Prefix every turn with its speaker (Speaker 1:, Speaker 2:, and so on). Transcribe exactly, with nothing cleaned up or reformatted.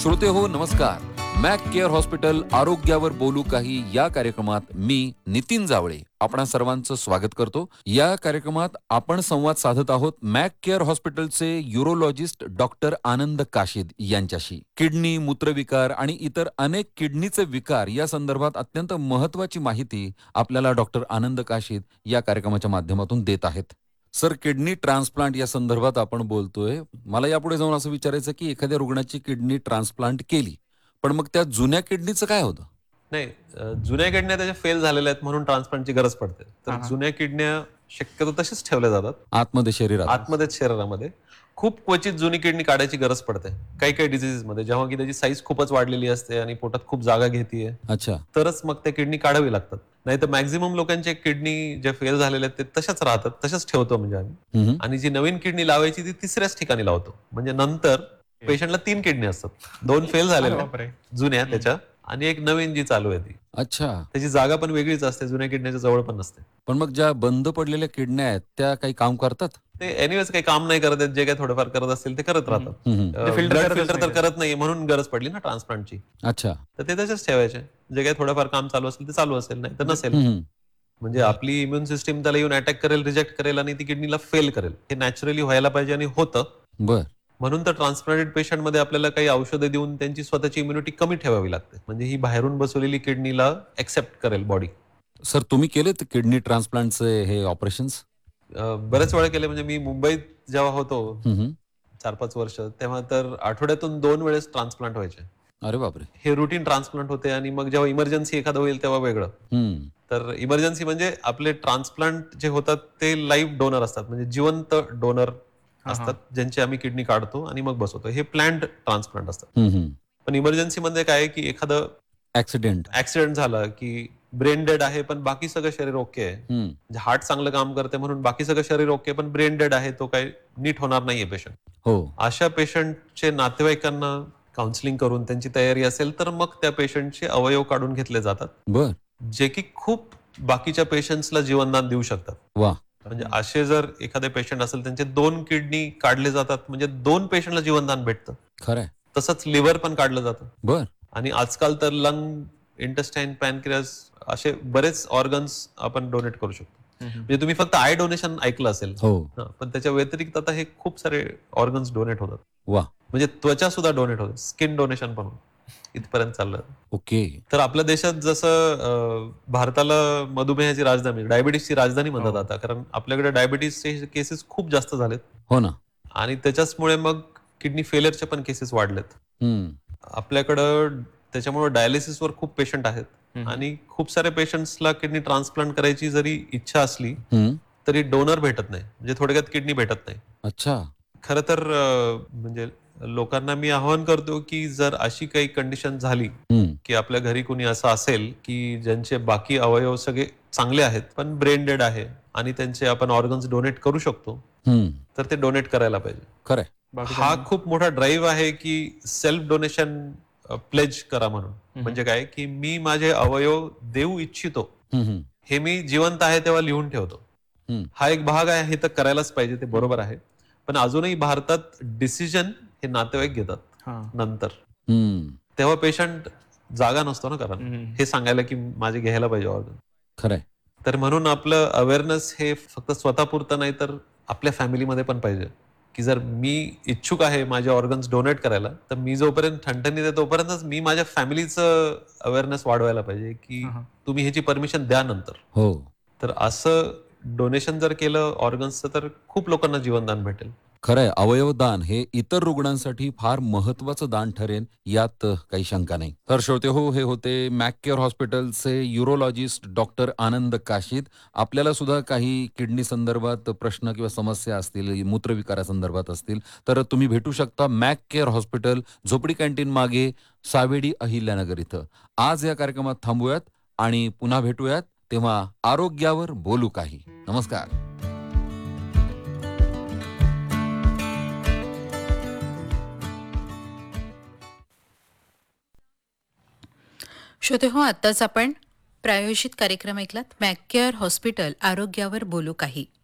Speaker 1: श्रोते हो नमस्कार. मॅक केअर हॉस्पिटल आरोग्यावर बोलू काही या कार्यक्रमात मी नितीन जावळे आपणा सर्वांचं स्वागत करतो. या कार्यक्रमात आपण संवाद साधत आहोत मॅक केअर हॉस्पिटलचे युरोलॉजिस्ट डॉक्टर आनंद काशीद यांच्याशी. किडनी, मूत्रविकार आणि इतर अनेक किडनीचे विकार या संदर्भात अत्यंत महत्त्वाची माहिती आपल्याला डॉक्टर आनंद काशीद या कार्यक्रमाच्या माध्यमातून देत आहेत. सर, किडनी ट्रान्सप्लांट या संदर्भात आपण बोलतोय. मला यापुढे जाऊन असं विचारायचं की एखाद्या रुग्णाची किडनी ट्रान्सप्लांट केली, पण मग त्या जुन्या किडनीचं काय होतं?
Speaker 2: नाही, अ, जुन्या किडन्या त्याच्या फेल झालेल्या आहेत म्हणून ट्रान्सप्लांटची गरज पडते. तर जुन्या किडन्या शक्यतो तशाच ठेवल्या जातात
Speaker 1: आतमध्ये शरीरात.
Speaker 2: आतमध्येच शरीरामध्ये. खूप क्वचित जुनी किडनी काढायची गरज पडते काही काही डिझिजेस मध्ये, जेव्हा की त्याची साईज खूपच वाढलेली असते आणि पोटात खूप जागा घेतीये,
Speaker 1: अच्छा.
Speaker 2: तरच मग त्या किडनी काढावी लागतात. नाही तर मॅक्झिमम लोकांचे किडनी जे फेल झालेले आहेत ते तशाच राहतात, तशाच ठेवतो म्हणजे आम्ही.
Speaker 1: हम्म.
Speaker 2: आणि जी नवीन किडनी लावायची ती तिसऱ्याच ठिकाणी लावतो. म्हणजे नंतर पेशंटला तीन किडनी असतात, दोन फेल झालेल्या जुन्या त्याच्या आणि एक नवीन जी चालू आहे ती.
Speaker 1: अच्छा.
Speaker 2: त्याची जागा पण वेगळीच असते, जुन्या किडनीच्या जवळ पण नसते.
Speaker 1: पण मग ज्या बंद पडलेल्या किडन्या आहेत त्या काही काम करतात?
Speaker 2: ते एनिवेज काही काम नाही करत आहेत, जे काही थोडंफार करत असतील ते करत राहतात.
Speaker 1: हम्म.
Speaker 2: ब्लड फिल्टर तर करत नाही म्हणून गरज पडली ना ट्रान्सप्लांटची,
Speaker 1: अच्छा.
Speaker 2: तर ते तसेच ठेवायचे. जे काही थोडंफार काम चालू असेल ते चालू असेल, नाही तर नसेल.
Speaker 1: हम्म.
Speaker 2: म्हणजे आपली इम्युन सिस्टीम त्याला येऊन अटॅक करेल, रिजेक्ट करेल आणि ती किडनीला फेल करेल. हे नॅचरली व्हायला पाहिजे आणि होतं.
Speaker 1: बर.
Speaker 2: म्हणून तर ट्रान्सप्लांटेड पेशंटमध्ये आपल्याला काही औषधं देऊन त्यांची स्वतःची इम्युनिटी कमी ठेवावी लागते, म्हणजे ही बाहेरून बसवलेली किडनीला एक्सेप्ट करेल बॉडी.
Speaker 1: सर, तुम्ही केलेत किडनी ट्रान्सप्लांटचे हे ऑपरेशन्स?
Speaker 2: बरेच वेळा केले. म्हणजे मी मुंबईत जेव्हा होतो चार पाच वर्ष, तेव्हा तर आठवड्यातून दोन वेळेस ट्रान्सप्लांट व्हायचे.
Speaker 1: अरे बापरे.
Speaker 2: हे रुटीन ट्रान्सप्लांट होते. आणि मग जेव्हा इमर्जन्सी एखादं होईल तेव्हा वेगळं.
Speaker 1: हम्म.
Speaker 2: तर इमर्जन्सी म्हणजे आपले ट्रान्सप्लांट जे होतात ते लाईव्ह डोनर असतात, म्हणजे जिवंत डोनर असतात ज्यांची आम्ही किडनी काढतो आणि मग बसवतो. हे प्लॅन्ड ट्रान्सप्लांट असतात.
Speaker 1: हम्म.
Speaker 2: पण इमर्जन्सी मध्ये काय आहे की एखादं
Speaker 1: ऍक्सिडेंट
Speaker 2: ऍक्सिडेंट झाला की ब्रेन डेड आहे पण बाकी सगळं शरीर ओके आहे,
Speaker 1: हम्म.
Speaker 2: म्हणजे हार्ट चांगलं काम करते म्हणून बाकी सगळं शरीर ओके, पण ब्रेन डेड आहे, तो काही नीट होणार नाहीये पेशंट.
Speaker 1: हो.
Speaker 2: अशा पेशंटचे नातेवाईकांना काउन्सिलिंग करून त्यांची तयारी असेल तर मग त्या पेशंटचे अवयव काढून घेतले जातात,
Speaker 1: बर.
Speaker 2: जे की खूप बाकीच्या पेशंट्सला जीवनदान देऊ शकतात.
Speaker 1: वा.
Speaker 2: म्हणजे असे जर एखादे पेशंट असेल त्यांचे दोन किडनी काढले जातात, म्हणजे दोन पेशंटला जीवनदान भेटतं.
Speaker 1: खरंय.
Speaker 2: तसंच लिव्हर पण काढलं जातं.
Speaker 1: बर.
Speaker 2: आणि आजकाल तर लंग, इंटेस्टाईन, पॅनक्रियास असे बरेच ऑर्गन्स आपण डोनेट करू शकतो. म्हणजे तुम्ही फक्त आय डोनेशन ऐकलं असेल,
Speaker 1: हो.
Speaker 2: हं, पण त्याच्या व्यतिरिक्त आता हे खूप सारे ऑर्गन्स डोनेट होतात.
Speaker 1: वा.
Speaker 2: म्हणजे त्वचा सुद्धा डोनेट होते, स्किन डोनेशन पण इथपर्यंत चाललं.
Speaker 1: ओके.
Speaker 2: तर आपल्या देशात जसं अं, भारताला मधुमेहाची राजधानी, डायबिटीसची राजधानी म्हणतात आता, कारण आपल्याकडे डायबिटीसचे केसेस खूप जास्त झालेत.
Speaker 1: हो ना.
Speaker 2: आणि त्याच्याचमुळे मग किडनी फेलियरचे पण केसेस वाढलेत
Speaker 1: हम्म.
Speaker 2: आपल्याकडं. त्याच्यामुळे डायलिसिसवर खूप पेशंट आहेत. आणि खूप सारे पेशंट्सला किडनी ट्रान्सप्लांट करायची जरी इच्छा असली
Speaker 1: हम्म.
Speaker 2: तरी डोनर भेटत नाही, म्हणजे थोडक्यात किडनी भेटत नाही.
Speaker 1: अच्छा.
Speaker 2: खरं तर अं, म्हणजे लोकांना मी आवाहन करतो की जर अशी काही कंडिशन झाली
Speaker 1: हम्म.
Speaker 2: की आपल्या घरी कुणी असं असेल की ज्यांचे बाकी अवयव सगळे चांगले आहेत पण ब्रेन डेड आहे आणि त्यांचे आपण ऑर्गन्स डोनेट करू शकतो,
Speaker 1: हम्म.
Speaker 2: तर ते डोनेट करायला पाहिजे.
Speaker 1: खरंय.
Speaker 2: हा खूप मोठा ड्राईव्ह आहे की सेल्फ डोनेशन प्लेज करा म्हणून. म्हणजे काय की मी माझे अवयव देऊ इच्छितो,
Speaker 1: हम्म.
Speaker 2: हे मी जिवंत आहे तेव्हा लिहून ठेवतो.
Speaker 1: हम्म.
Speaker 2: हा एक भाग आहे, हे तर करायलाच पाहिजे, ते बरोबर आहे. पण अजूनही भारतात डिसिजन हे नातेवाईक घेतात नंतर.
Speaker 1: हम्म.
Speaker 2: तेव्हा पेशंट जागा नसतो ना, कारण हे सांगायला की माझे घ्यायला पाहिजे ऑर्गन.
Speaker 1: खरंय.
Speaker 2: तर म्हणून आपलं अवेअरनेस हे फक्त स्वतःपुरतं नाही तर आपल्या फॅमिलीमध्ये पण पाहिजे, की जर मी इच्छुक आहे माझे ऑर्गन्स डोनेट करायला, तर मी जोपर्यंत ठणठणीत आहे तोपर्यंतच मी माझ्या फॅमिलीचं अवेअरनेस वाढवायला पाहिजे की तुम्ही ह्याची परमिशन द्या नंतर.
Speaker 1: हो.
Speaker 2: तर असं डोनेशन जर केलं ऑर्गन्सचं तर खूप लोकांना जीवनदान भेटेल.
Speaker 1: खरंय, अवयवदान हे इतर रुग्णांसाठी फार महत्वाचं दान ठरेल, यात काही शंका नाही. तर श्रोते हो, हे होते मॅक केअर हॉस्पिटलचे युरोलॉजिस्ट डॉक्टर आनंद काशीद. आपल्याला सुद्धा काही किडनी संदर्भात प्रश्न किंवा समस्या असतील, मूत्रविकारासंदर्भात असतील, तर तुम्ही भेटू शकता मॅक केअर हॉस्पिटल, झोपडी कॅन्टीन मागे, सावेडी, अहिल्यानगर इथं. आज या कार्यक्रमात थांबूयात आणि पुन्हा भेटूयात, तेव्हा आरोग्यावर बोलू काही. नमस्कार.
Speaker 3: श्रोते हो, आत्ताच आपण प्रायोजित कार्यक्रम ऐकलात. मॅक केअर हॉस्पिटल आरोग्यावर बोलू काही.